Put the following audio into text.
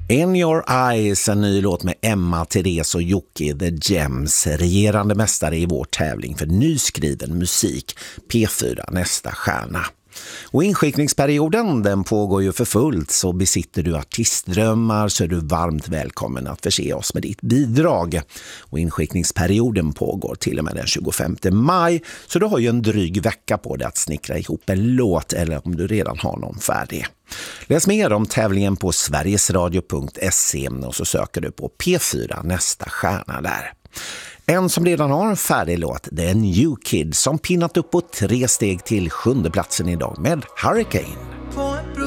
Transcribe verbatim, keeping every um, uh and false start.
In Your Eyes, en ny låt med Emma, Therese och Jocke The Gems, regerande mästare i vår tävling för nyskriven musik, P fyra nästa stjärna. Och inskickningsperioden, den pågår ju för fullt, så besitter du artistdrömmar så är du varmt välkommen att förse oss med ditt bidrag. Och inskickningsperioden pågår till och med den tjugofemte maj, så du har ju en dryg vecka på dig att snickra ihop en låt, eller om du redan har någon färdig. Läs mer om tävlingen på sverigesradio punkt se och så söker du på P fyra nästa stjärna där. En som redan har en färdig låt, det är New Kid som pinnat upp på tre steg till sjunde platsen idag med Hurricane.